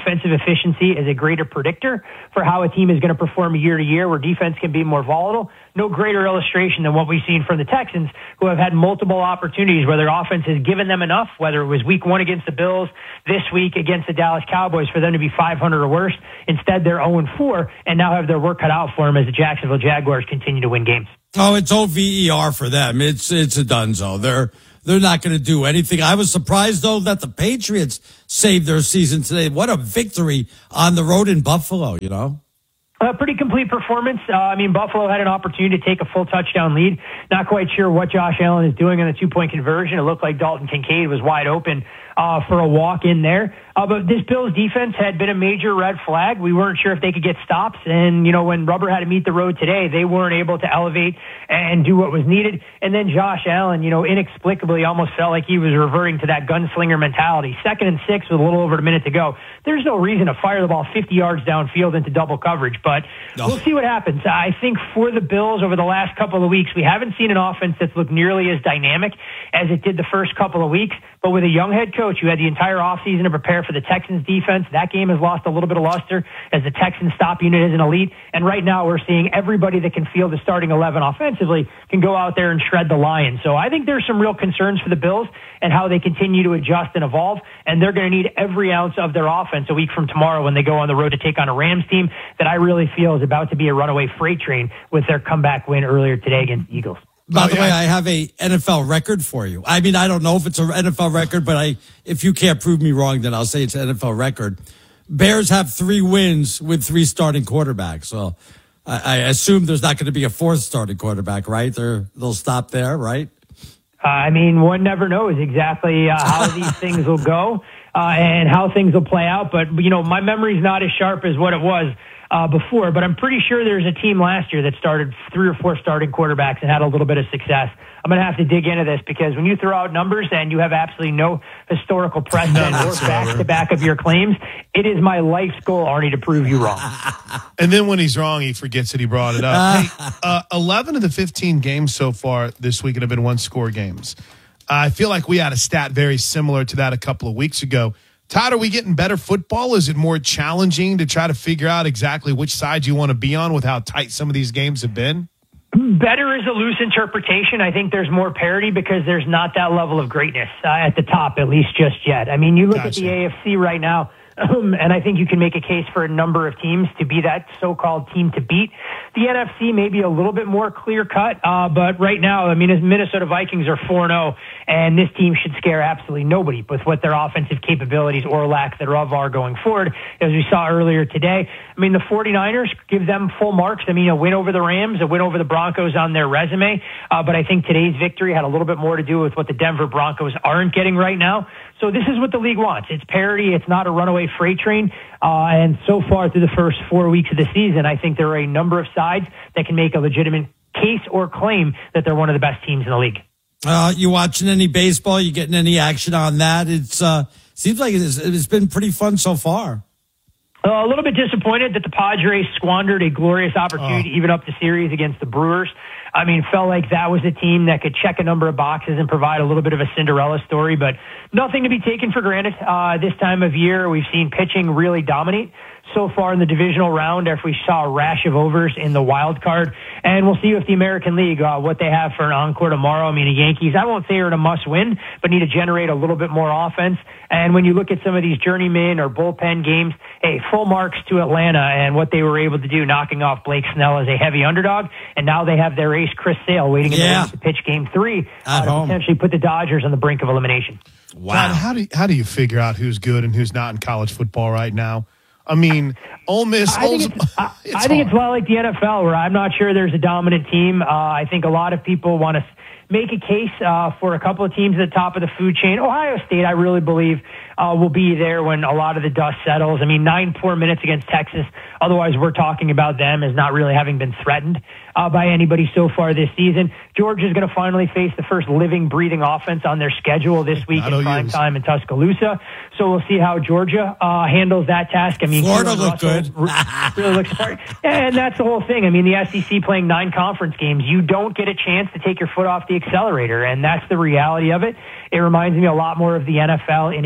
offensive efficiency is a greater predictor for how a team is going to perform year to year, where defense can be more volatile, no greater illustration than what we've seen from the Texans, who have had multiple opportunities where their offense has given them enough, whether it was week one against the Bills, this week against the Dallas Cowboys, for them to be five hundred or worse. Instead, they're oh and four and now have their work cut out for them as the Jacksonville Jaguars continue to win games. Oh, it's O V E R for them. It's it's a donezo. They're they're not going to do anything. I was surprised, though, that the Patriots saved their season today. What a victory on the road in Buffalo, you know? A pretty complete performance. Uh, I mean, Buffalo had an opportunity to take a full touchdown lead. Not quite sure what Josh Allen is doing on the two-point conversion. It looked like Dalton Kincaid was wide open uh, for a walk in there. Uh, but this Bills defense had been a major red flag. We weren't sure if they could get stops. And, you know, when rubber had to meet the road today, they weren't able to elevate and do what was needed. And then Josh Allen, you know, inexplicably almost felt like he was reverting to that gunslinger mentality. Second and six with a little over a minute to go. There's no reason to fire the ball fifty yards downfield into double coverage, but no. We'll see what happens. I think for the Bills over the last couple of weeks, we haven't seen an offense that's looked nearly as dynamic as it did the first couple of weeks. But with a young head coach who had the entire offseason to prepare for the Texans defense, that game has lost a little bit of luster as the Texans stop unit is an elite. And right now we're seeing everybody that can field the starting eleven offensively can go out there and shred the Lions. So I think there's some real concerns for the Bills and how they continue to adjust and evolve. And they're going to need every ounce of their offense a week from tomorrow when they go on the road to take on a Rams team that I really feel is about to be a runaway freight train with their comeback win earlier today against the Eagles. By the way, I have a N F L record for you. I mean, I don't know if it's an N F L record, but I, if you can't prove me wrong, then I'll say it's an N F L record. Bears have three wins with three starting quarterbacks. So I, I assume there's not going to be a fourth starting quarterback, right? They're, they'll stop there, right? Uh, I mean, one never knows exactly uh, how these things will go uh, and how things will play out. But, you know, my memory's not as sharp as what it was Uh, before, but I'm pretty sure there's a team last year that started three or four starting quarterbacks and had a little bit of success. I'm going to have to dig into this because when you throw out numbers and you have absolutely no historical precedent or facts to back up your claims, it is my life's goal, Arnie, to prove you wrong. And then when he's wrong, he forgets that he brought it up. Hey, uh, eleven of the fifteen games so far this week have been one-score games. Uh, I feel like we had a stat very similar to that a couple of weeks ago. Todd, are we getting better football? Is it more challenging to try to figure out exactly which side you want to be on with how tight some of these games have been? Better is a loose interpretation. I think there's more parity because there's not that level of greatness uh, at the top, at least just yet. I mean, you look gotcha. at the A F C right now, um, and I think you can make a case for a number of teams to be that so-called team to beat. The N F C may be a little bit more clear-cut, uh, but right now, I mean, as Minnesota Vikings are four and oh, and this team should scare absolutely nobody with what their offensive capabilities or lack thereof are going forward. As we saw earlier today, I mean, the 49ers, give them full marks. I mean, a win over the Rams, a win over the Broncos on their resume, uh, but I think today's victory had a little bit more to do with what the Denver Broncos aren't getting right now. So this is what the league wants. It's parity. It's not a runaway freight train. Uh, and so far through the first four weeks of the season, I think there are a number of sides that can make a legitimate case or claim that they're one of the best teams in the league. Uh, you watching any baseball? You getting any action on that? It's uh, seems like it's, it's been pretty fun so far. Uh, a little bit disappointed that the Padres squandered a glorious opportunity to even up the series against the Brewers. I mean, felt like that was a team that could check a number of boxes and provide a little bit of a Cinderella story, but nothing to be taken for granted. Uh, this time of year, we've seen pitching really dominate so far in the divisional round after we saw a rash of overs in the wild card. And we'll see if the American League, uh, what they have for an encore tomorrow. I mean, the Yankees, I won't say are in a must win, but need to generate a little bit more offense. And when you look at some of these journeyman or bullpen games, hey, full marks to Atlanta and what they were able to do, knocking off Blake Snell as a heavy underdog. And now they have their ace, Chris Sale, waiting in the wings to pitch game three uh, to potentially put the Dodgers on the brink of elimination. Wow. Todd, how do you, how do you figure out who's good and who's not in college football right now? I mean, Ole Miss. I think, it's, I, it's I think it's a lot like the N F L, where I'm not sure there's a dominant team. Uh, I think a lot of people want to make a case uh, for a couple of teams at the top of the food chain. Ohio State, I really believe, uh, will be there when a lot of the dust settles. I mean, nine poor minutes against Texas. Otherwise, we're talking about them as not really having been threatened uh, by anybody so far this season. Georgia's going to finally face the first living, breathing offense on their schedule this week in prime time in Tuscaloosa. So we'll see how Georgia uh, handles that task. I mean, Florida looked good. really looks apart. And that's the whole thing. I mean, the S E C playing nine conference games, you don't get a chance to take your foot off the accelerator, and that's the reality of it. It reminds me a lot more of the N F L in a good way.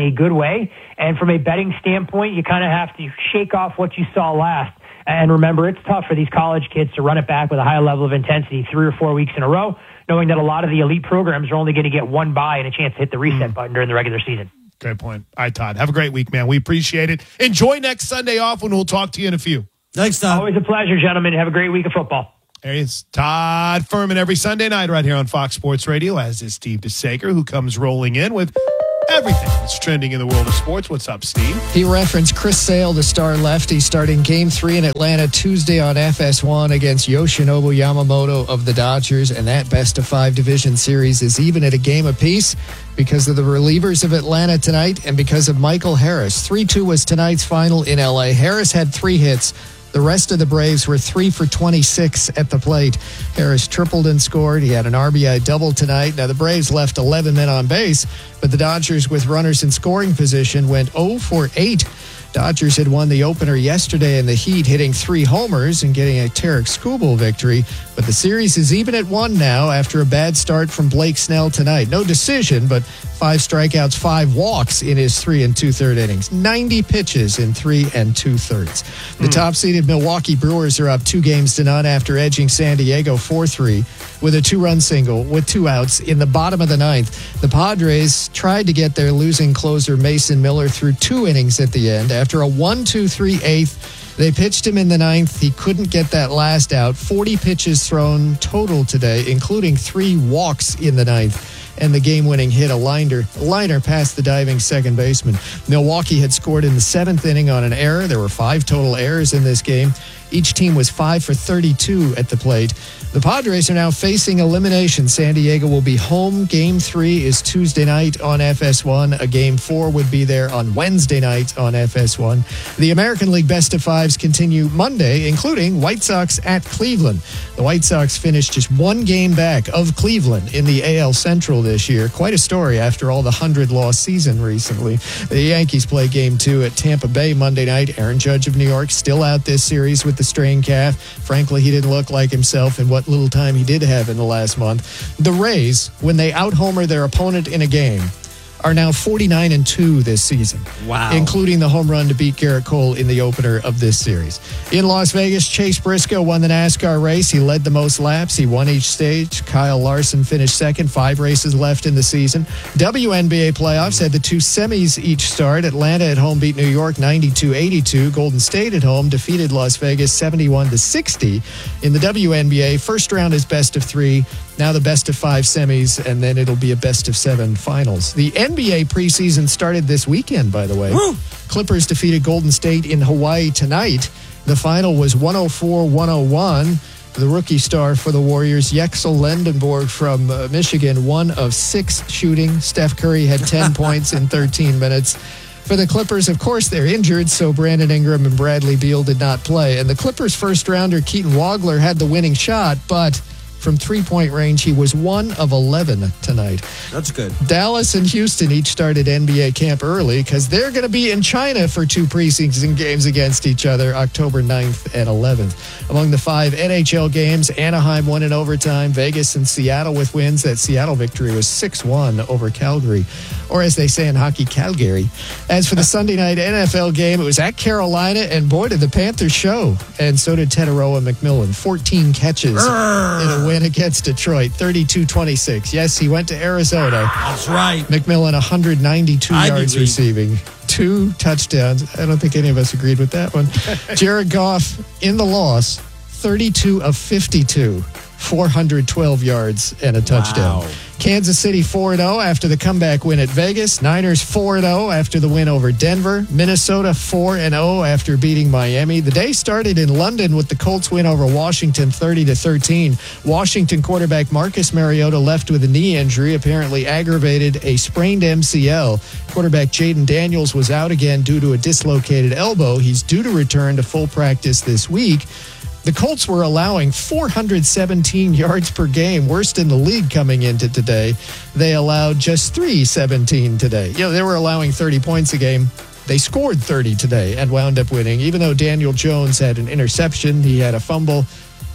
way. And from a betting standpoint, you kind of have to shake off what you saw last. And remember, it's tough for these college kids to run it back with a high level of intensity three or four weeks in a row, knowing that a lot of the elite programs are only going to get one bye and a chance to hit the reset mm. button during the regular season. Great point. All right, Todd. Have a great week, man. We appreciate it. Enjoy next Sunday off when we'll talk to you in a few. Thanks, Todd. Always a pleasure, gentlemen. Have a great week of football. There he is, Todd Furman, every Sunday night right here on Fox Sports Radio, as is Steve DeSaker, who comes rolling in with everything that's trending in the world of sports. What's up, Steve? He referenced Chris Sale, the star lefty, starting game three in Atlanta Tuesday on F S one against Yoshinobu Yamamoto of the Dodgers, and that best of five division series is even at a game apiece because of the relievers of Atlanta tonight and because of Michael Harris. three two was tonight's final in L A. Harris had three hits. The rest of the Braves were three for twenty-six at the plate. Harris tripled and scored. He had an R B I double tonight. Now, the Braves left eleven men on base, but the Dodgers, with runners in scoring position, went oh for eight. Dodgers had won the opener yesterday in the heat, hitting three homers and getting a Tarek Skubal victory. But the series is even at one now after a bad start from Blake Snell tonight. No decision, but five strikeouts, five walks in his three and two-third innings. ninety pitches in three and two-thirds. The mm. top-seeded Milwaukee Brewers are up two games to none after edging San Diego four three with a two-run single with two outs in the bottom of the ninth. The Padres tried to get their losing closer Mason Miller through two innings at the end. After a one two three eighth, they pitched him in the ninth. He couldn't get that last out. forty pitches thrown total today, including three walks in the ninth. And the game-winning hit, a liner, a liner past the diving second baseman. Milwaukee had scored in the seventh inning on an error. There were five total errors in this game. Each team was five for thirty-two at the plate. The Padres are now facing elimination. San Diego will be home. Game three is Tuesday night on F S one. A game four would be there on Wednesday night on F S one. The American League Best of Fives continue Monday, including White Sox at Cleveland. The White Sox finished just one game back of Cleveland in the A L Central this year. Quite a story after all the hundred-loss season recently. The Yankees play game two at Tampa Bay Monday night. Aaron Judge of New York still out this series with the strained calf. Frankly, he didn't look like himself in what little time he did have in the last month. The Rays, when they out-homer their opponent in a game, are now forty-nine and two this season. Wow. Including the home run to beat Garrett Cole in the opener of this series. In Las Vegas, Chase Briscoe won the NASCAR race. He led the most laps. He won each stage. Kyle Larson finished second. Five races left in the season. W N B A playoffs had the two semis each start. Atlanta at home beat New York ninety-two eighty-two. Golden State at home defeated Las Vegas seventy-one to sixty. In the W N B A, first round is best of three. Now the best of five semis, and then it'll be a best of seven finals. The N B A preseason started this weekend, by the way. Woo! Clippers defeated Golden State in Hawaii tonight. The final was one oh four one oh one. The rookie star for the Warriors, Yexel Lendenborg from uh, Michigan, one of six shooting. Steph Curry had ten points in thirteen minutes. For the Clippers, of course, they're injured, so Brandon Ingram and Bradley Beal did not play. And the Clippers' first-rounder, Keaton Wagler, had the winning shot, but from three-point range, he was one of eleven tonight. That's good. Dallas and Houston each started N B A camp early because they're going to be in China for two preseason games against each other, October ninth and eleventh. Among the five N H L games, Anaheim won in overtime. Vegas and Seattle with wins. That Seattle victory was six one over Calgary, or as they say in hockey, Calgary. As for the Sunday night N F L game, it was at Carolina, and boy, did the Panthers show. And so did Teteroa McMillan. fourteen catches Urgh. in a win against Detroit, thirty-two twenty-six. Yes, he went to Arizona. That's right. McMillan, one hundred ninety-two I yards believe. receiving. Two touchdowns. I don't think any of us agreed with that one. Jared Goff, in the loss, thirty-two of fifty-two. four hundred twelve yards and a touchdown. Wow. Kansas City four and oh after the comeback win at Vegas. Niners four and oh after the win over Denver. Minnesota four and oh after beating Miami. The day started in London with the Colts win over Washington thirty to thirteen. Washington quarterback Marcus Mariota left with a knee injury, apparently aggravated a sprained M C L. Quarterback Jaden Daniels was out again due to a dislocated elbow. He's due to return to full practice this week. The Colts were allowing four hundred seventeen yards per game, worst in the league coming into today. They allowed just three seventeen today. You know, they were allowing thirty points a game. They scored thirty today and wound up winning. Even though Daniel Jones had an interception, he had a fumble.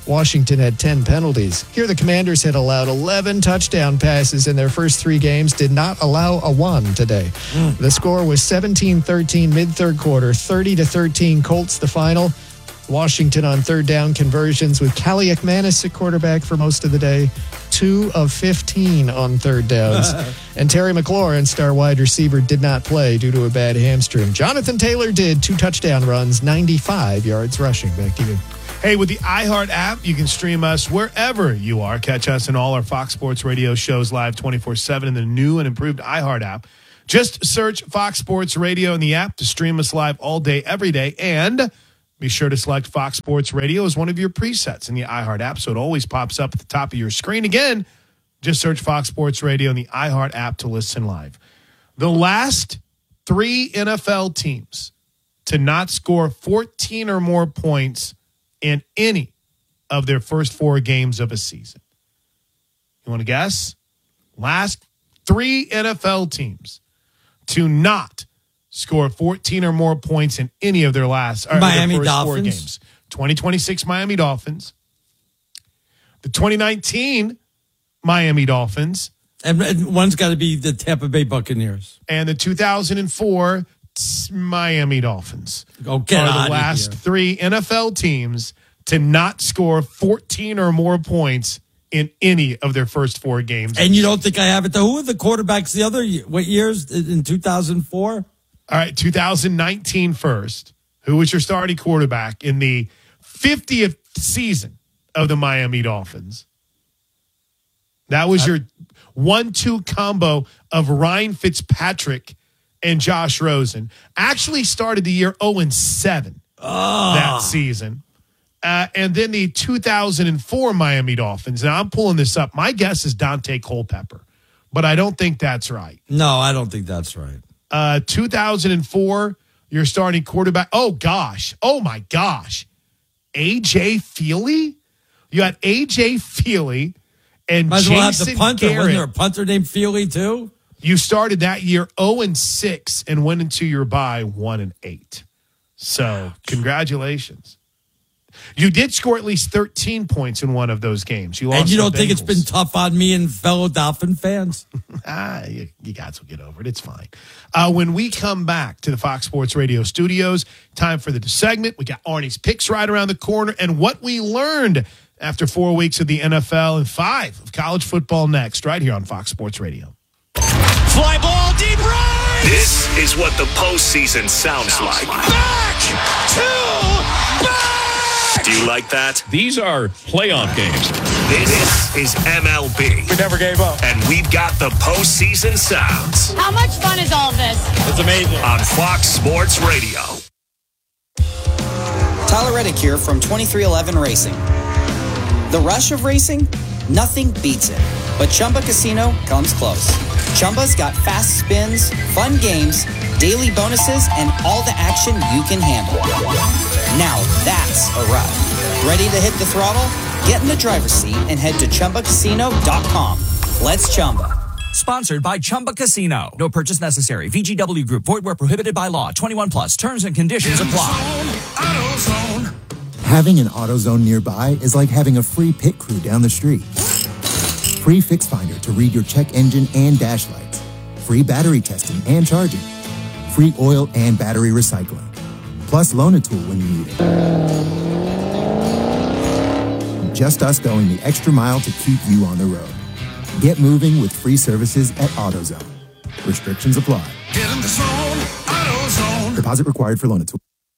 Washington had ten penalties. Here, the Commanders had allowed eleven touchdown passes in their first three games, did not allow a one today. Mm. The score was seventeen thirteen mid-third quarter, thirty to thirteen Colts the final. Washington on third down conversions with Callie McManus at quarterback for most of the day. two of fifteen on third downs. And Terry McLaurin, star wide receiver, did not play due to a bad hamstring. Jonathan Taylor did two touchdown runs, ninety-five yards rushing. Back to you. Hey, with the iHeart app, you can stream us wherever you are. Catch us in all our Fox Sports Radio shows live twenty-four seven in the new and improved iHeart app. Just search Fox Sports Radio in the app to stream us live all day, every day. And be sure to select Fox Sports Radio as one of your presets in the iHeart app so it always pops up at the top of your screen. Again, just search Fox Sports Radio in the iHeart app to listen live. The last three N F L teams to not score fourteen or more points in any of their first four games of a season. You want to guess? Last three N F L teams to not score fourteen or more points in any of their last or Miami their first Dolphins. four games. twenty twenty-six Miami Dolphins. The twenty nineteen Miami Dolphins. And, and one's got to be the Tampa Bay Buccaneers. And the two thousand four Miami Dolphins. Oh, get are out the last here. three N F L teams to not score fourteen or more points in any of their first four games. And you don't think I have it? Who were the quarterbacks the other year? What years? In two thousand four? All right, two thousand nineteen first. Who was your starting quarterback in the fiftieth season of the Miami Dolphins? That was your one two combo of Ryan Fitzpatrick and Josh Rosen. Actually started the year oh and seven oh. that season. Uh, and then the two thousand four Miami Dolphins. Now, I'm pulling this up. My guess is Dante Culpepper, but I don't think that's right. No, I don't think that's right. Uh, two thousand four, your starting quarterback. Oh, gosh. Oh, my gosh. A J. Feely? You had A J. Feely and Might as Jason well have the punter. Garrett. Wasn't there a punter named Feely, too? You started that year oh and six and went into your bye one and eight. So, congratulations. You did score at least thirteen points in one of those games. You lost and you don't the think it's Bengals. been tough on me and fellow Dolphin fans? ah, you, you guys will get over it. It's fine. Uh, when we come back to the Fox Sports Radio studios, time for the segment. We got Arnie's picks right around the corner and what we learned after four weeks of the N F L and five of college football next, right here on Fox Sports Radio. Fly ball deep right. This is what the postseason sounds, sounds like. Back to back. Do you like that? These are playoff games. This is M L B. We never gave up. And we've got the postseason sounds. How much fun is all this? It's amazing. On Fox Sports Radio. Tyler Reddick here from twenty-three eleven Racing. The rush of racing? Nothing beats it. But Chumba Casino comes close. Chumba's got fast spins, fun games, daily bonuses, and all the action you can handle. Now that's a ride. Ready to hit the throttle? Get in the driver's seat and head to Chumba Casino dot com. Let's Chumba. Sponsored by Chumba Casino. No purchase necessary. V G W Group. Void where prohibited by law. twenty-one plus. Terms and conditions apply. AutoZone. Having an AutoZone nearby is like having a free pit crew down the street. Free Fix Finder to read your check engine and dash lights. Free battery testing and charging. Free oil and battery recycling. Plus loan a tool when you need it. Just us going the extra mile to keep you on the road. Get moving with free services at AutoZone. Restrictions apply. Get in the zone, AutoZone. Deposit required for loan a tool.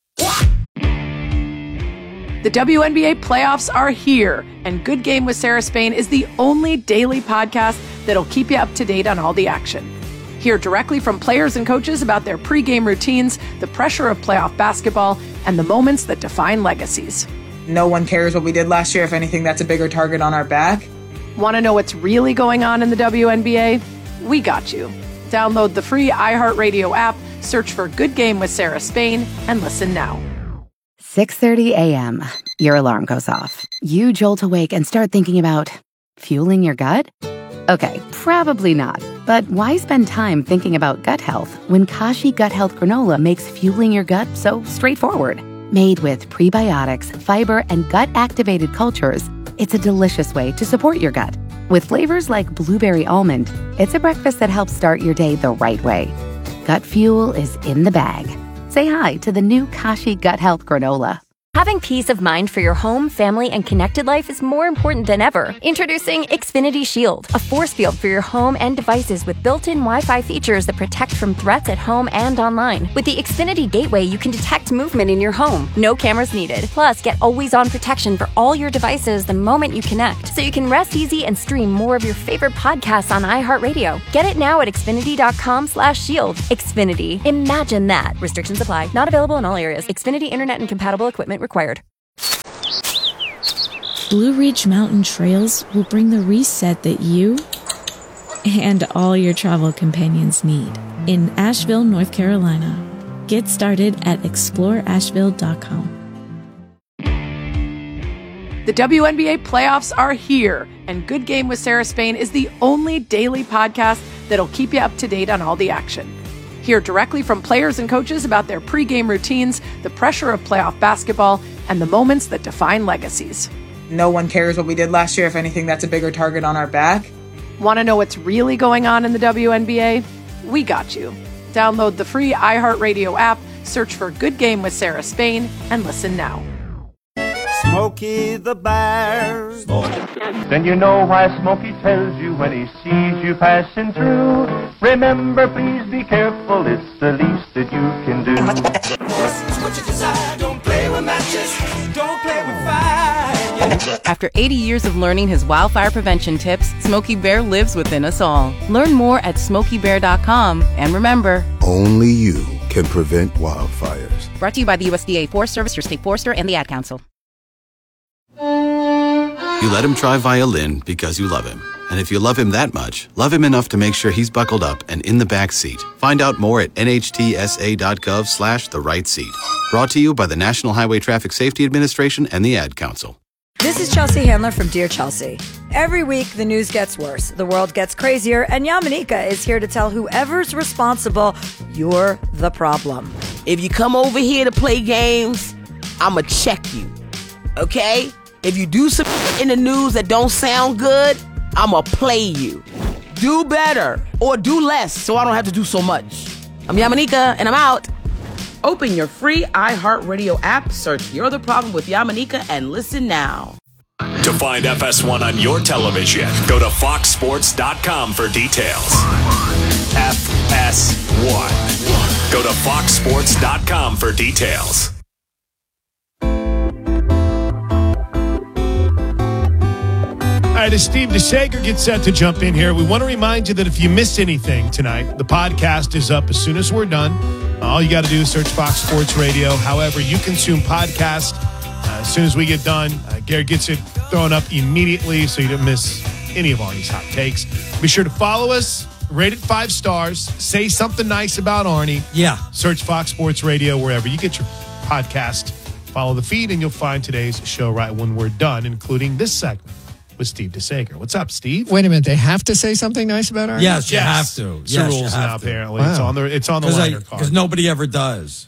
The W N B A playoffs are here, and Good Game with Sarah Spain is the only daily podcast that'll keep you up to date on all the action. Hear directly from players and coaches about their pregame routines, the pressure of playoff basketball, and the moments that define legacies. No one cares what we did last year. If anything, that's a bigger target on our back. Want to know what's really going on in the W N B A? We got you. Download the free iHeartRadio app, search for Good Game with Sarah Spain, and listen now. six thirty a.m. Your alarm goes off. You jolt awake and start thinking about fueling your gut? Okay, probably not. But why spend time thinking about gut health when Kashi Gut Health Granola makes fueling your gut so straightforward? Made with prebiotics, fiber, and gut-activated cultures, it's a delicious way to support your gut. With flavors like blueberry almond, it's a breakfast that helps start your day the right way. Gut Fuel is in the bag. Say hi to the new Kashi Gut Health Granola. Having peace of mind for your home, family, and connected life is more important than ever. Introducing Xfinity Shield, a force field for your home and devices with built-in Wi-Fi features that protect from threats at home and online. With the Xfinity Gateway, you can detect movement in your home. No cameras needed. Plus, get always-on protection for all your devices the moment you connect, so you can rest easy and stream more of your favorite podcasts on iHeartRadio. Get it now at Xfinity.com slash shield. Xfinity. Imagine that. Restrictions apply. Not available in all areas. Xfinity Internet and compatible equipment required. Blue Ridge Mountain Trails will bring the reset that you and all your travel companions need in Asheville, North Carolina. Get started at explore asheville dot com. The W N B A playoffs are here, and Good Game with Sarah Spain is the only daily podcast that'll keep you up to date on all the action. Hear directly from players and coaches about their pregame routines, the pressure of playoff basketball, and the moments that define legacies. No one cares what we did last year. If anything, that's a bigger target on our back. Want to know what's really going on in the W N B A? We got you. Download the free iHeartRadio app, search for Good Game with Sarah Spain, and listen now. Smokey the Bear. Then you know why Smokey tells you when he sees you passing through. Remember, please be careful, it's the least that you can do. What you desire, don't play with matches, don't play with fire. After eighty years of learning his wildfire prevention tips, Smokey Bear lives within us all. Learn more at smokey bear dot com, and remember, only you can prevent wildfires. Brought to you by the U S D A Forest Service, your state forester, and the Ad Council. You let him try violin because you love him. And if you love him that much, love him enough to make sure he's buckled up and in the back seat. Find out more at N H T S A dot gov slash the right seat. Brought to you by the National Highway Traffic Safety Administration and the Ad Council. This is Chelsea Handler from Dear Chelsea. Every week, the news gets worse, the world gets crazier, and Yamanika is here to tell whoever's responsible, you're the problem. If you come over here to play games, I'ma check you, okay? If you do some in the news that don't sound good, I'ma play you. Do better or do less so I don't have to do so much. I'm Yamanika and I'm out. Open your free iHeartRadio app, search You're the Problem with Yamanika, and listen now. To find F S one on your television, go to fox sports dot com for details. F S one. Go to fox sports dot com for details. All right, as Steve DeSager gets set to jump in here, we want to remind you that if you missed anything tonight, the podcast is up as soon as we're done. All you got to do is search Fox Sports Radio. However, you consume podcast. Uh, as soon as we get done, uh, Garrett gets it thrown up immediately so you don't miss any of Arnie's hot takes. Be sure to follow us, rate it five stars, say something nice about Arnie. Yeah. Search Fox Sports Radio wherever you get your podcast. Follow the feed, and you'll find today's show right when we're done, including this segment with Steve DeSager. What's up, Steve? Wait a minute. They have to say something nice about Arnie? Yes, you yes. have to. It's yes, the rules now, to. apparently. Wow. It's on the it's on the liner card. Because nobody ever does.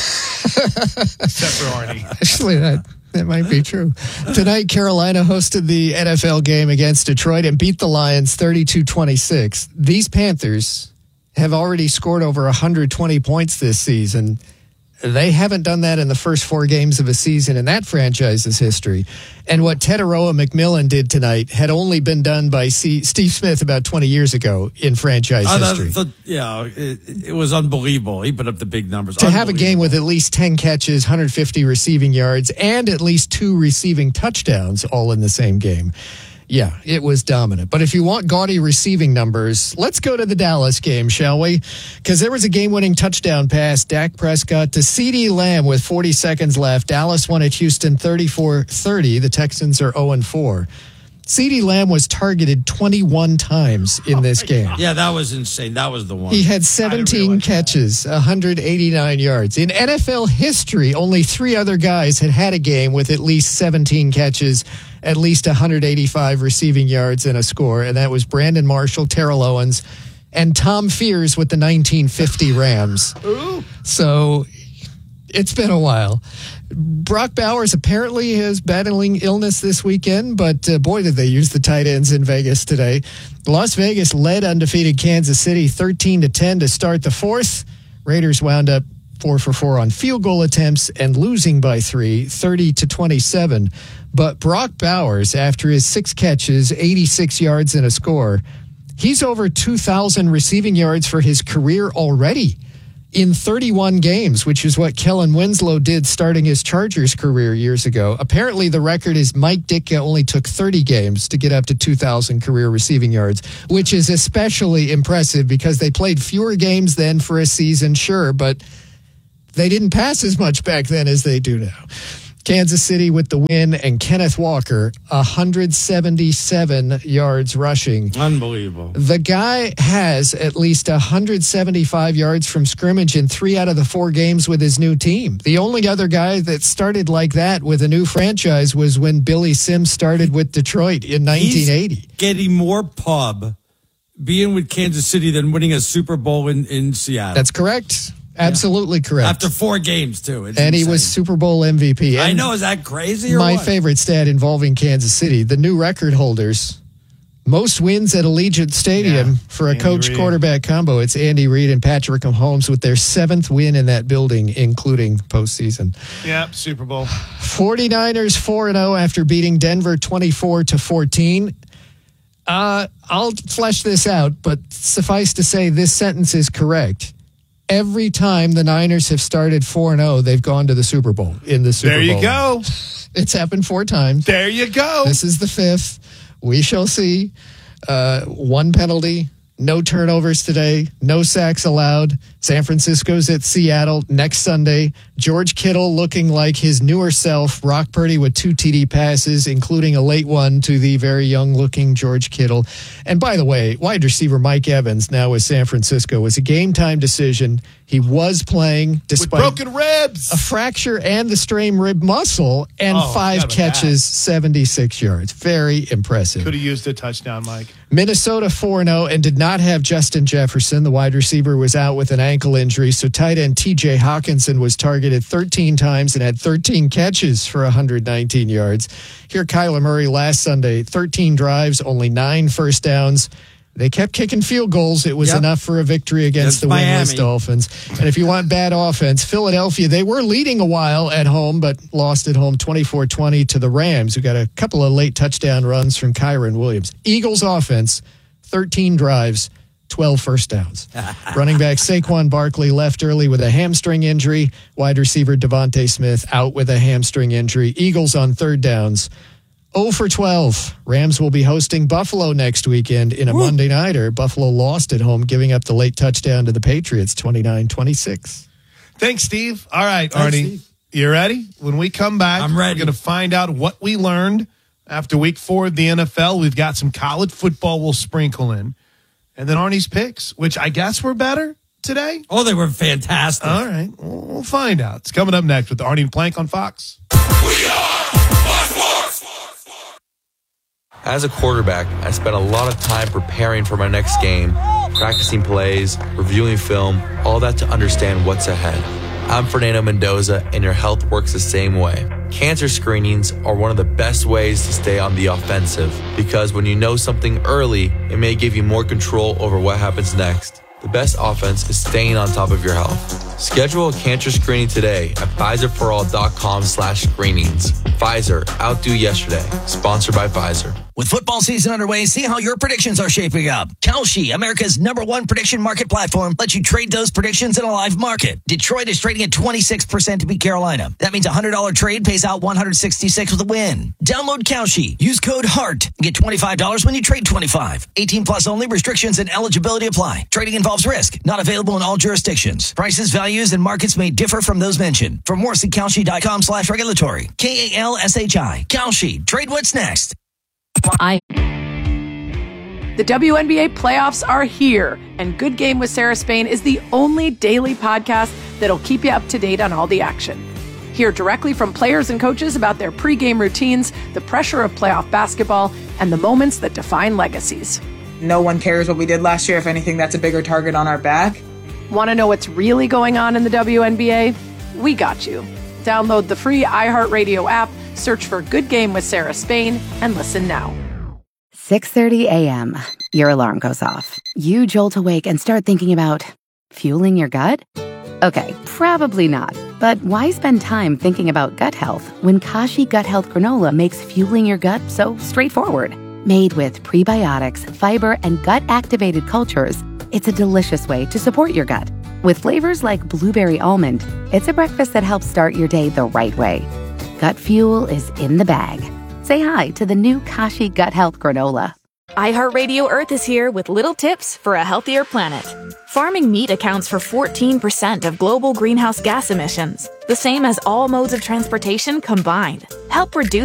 Except for Arnie. Actually, that, that might be true. Tonight, Carolina hosted the N F L game against Detroit and beat the Lions thirty-two twenty-six. These Panthers have already scored over one hundred twenty points this season. They haven't done that in the first four games of a season in that franchise's history. And what Teteroa McMillan did tonight had only been done by C- Steve Smith about twenty years ago in franchise Uh, history. the, the, yeah, it, it was unbelievable. He put up the big numbers. To have a game with at least ten catches, one hundred fifty receiving yards, and at least two receiving touchdowns all in the same game. Yeah, it was dominant. But if you want gaudy receiving numbers, let's go to the Dallas game, shall we? Because there was a game-winning touchdown pass, Dak Prescott to CeeDee Lamb with forty seconds left. Dallas won at Houston thirty-four thirty. The Texans are oh and four. CeeDee Lamb was targeted twenty-one times in this game. Yeah, that was insane. That was the one. He had seventeen catches, one hundred eighty-nine yards. In N F L history, only three other guys had had a game with at least seventeen catches, at least one hundred eighty-five receiving yards, and a score, and that was Brandon Marshall, Terrell Owens, and Tom Fears with the nineteen fifty Rams. Ooh. So it's been a while. Brock Bowers apparently is battling illness this weekend, but uh, boy, did they use the tight ends in Vegas today. Las Vegas led undefeated Kansas City thirteen to ten to start the fourth. Raiders wound up four for four on field goal attempts and losing by three, thirty to twenty-seven. But Brock Bowers, after his six catches, eighty-six yards and a score, he's over two thousand receiving yards for his career already in thirty-one games, which is what Kellen Winslow did starting his Chargers career years ago. Apparently, the record is Mike Ditka only took thirty games to get up to two thousand career receiving yards, which is especially impressive because they played fewer games then for a season, sure, but they didn't pass as much back then as they do now. Kansas City with the win, and Kenneth Walker, one hundred seventy-seven yards rushing. Unbelievable. The guy has at least one hundred seventy-five yards from scrimmage in three out of the four games with his new team. The only other guy that started like that with a new franchise was when Billy Sims started with Detroit in nineteen eighty. He's getting more pub being with Kansas City than winning a Super Bowl in, in Seattle. That's correct. Absolutely correct. After four games, too. It's and insane. He was Super Bowl M V P. And I know. Is that crazy or my what? favorite stat involving Kansas City, the new record holders, most wins at Allegiant Stadium yeah, for a coach-quarterback combo. It's Andy Reid and Patrick Mahomes with their seventh win in that building, including postseason. Yep, Super Bowl. 49ers four and oh after beating Denver twenty-four to fourteen. Uh, I'll flesh this out, but suffice to say this sentence is correct. Every time the Niners have started four and oh, they've gone to the Super Bowl in the Super there Bowl. You go. It's happened four times. There you go. This is the fifth. We shall see. Uh, one penalty, no turnovers today, no sacks allowed. San Francisco's at Seattle next Sunday. George Kittle looking like his newer self. Brock Purdy with two T D passes, including a late one to the very young-looking George Kittle. And by the way, wide receiver Mike Evans, now with San Francisco, was a game-time decision. He was playing despite with broken ribs, a fracture and the strained rib muscle, and oh, five catches, seventy-six yards. Very impressive. Could have used a touchdown, Mike. Minnesota four and oh and did not have Justin Jefferson. The wide receiver was out with an ankle injury, so tight end T J Hawkinson was targeted thirteen times and had thirteen catches for one hundred nineteen yards. Here, Kyler Murray last Sunday, thirteen drives, only nine first downs. They kept kicking field goals. It was yep. enough for a victory against That's the winless Miami. Dolphins. And if you want bad offense, Philadelphia, they were leading a while at home, but lost at home twenty-four twenty to the Rams, who got a couple of late touchdown runs from Kyron Williams. Eagles offense, thirteen drives, twelve first downs. Running back Saquon Barkley left early with a hamstring injury. Wide receiver Devontae Smith out with a hamstring injury. Eagles on third downs. oh for twelve. Rams will be hosting Buffalo next weekend in a Woo. Monday nighter. Buffalo lost at home, giving up the late touchdown to the Patriots, twenty-nine twenty-six. Thanks, Steve. All right, Thanks, Arnie. Steve. You ready? When we come back, I'm ready. We're going to find out what we learned after week four of the N F L. We've got some college football we'll sprinkle in. And then Arnie's picks, which I guess were better today. Oh, they were fantastic. All right. We'll find out. It's coming up next with Arnie and Plank on Fox. We are As a quarterback, I spent a lot of time preparing for my next game, practicing plays, reviewing film, all that to understand what's ahead. I'm Fernando Mendoza, and your health works the same way. Cancer screenings are one of the best ways to stay on the offensive, because when you know something early, it may give you more control over what happens next. The best offense is staying on top of your health. Schedule a cancer screening today at Pfizerforall.com slash screenings. Pfizer, outdo yesterday. Sponsored by Pfizer. With football season underway, see how your predictions are shaping up. Kalshi, America's number one prediction market platform, lets you trade those predictions in a live market. Detroit is trading at twenty-six percent to beat Carolina. That means a one hundred dollars trade pays out one hundred sixty-six with a win. Download Kalshi. Use code HEART and get twenty-five dollars when you trade twenty-five. eighteen plus only. Restrictions and eligibility apply. Trading involves risk. Not available in all jurisdictions. Prices, values, and markets may differ from those mentioned. For more, see Kalshi.com slash regulatory. K A L S H I. Kalshi. Trade what's next. I. The W N B A playoffs are here, and Good Game with Sarah Spain is the only daily podcast that'll keep you up to date on all the action. Hear directly from players and coaches about their pregame routines, the pressure of playoff basketball, and the moments that define legacies. No one cares what we did last year. If anything, that's a bigger target on our back. Want to know what's really going on in the W N B A? We got you. Download the free iHeartRadio app, search for Good Game with Sarah Spain, and listen now. six thirty a.m. Your alarm goes off. You jolt awake and start thinking about fueling your gut? Okay, probably not. But why spend time thinking about gut health when Kashi Gut Health Granola makes fueling your gut so straightforward? Made with prebiotics, fiber, and gut-activated cultures, it's a delicious way to support your gut. With flavors like blueberry almond, it's a breakfast that helps start your day the right way. Gut fuel is in the bag. Say hi to the new Kashi Gut Health Granola. iHeartRadio Earth is here with little tips for a healthier planet. Farming meat accounts for fourteen percent of global greenhouse gas emissions, the same as all modes of transportation combined. Help reduce